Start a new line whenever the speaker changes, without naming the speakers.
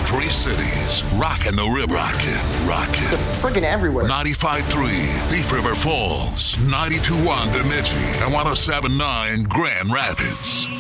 Three cities, rocking the river. Rockin'.
They're friggin' everywhere.
95.3 Thief River Falls, 92.1 Bemidji, and 107.9 Grand Rapids.